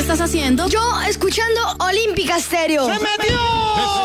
estás haciendo? Yo escuchando Olímpica Stereo. ¡Se metió!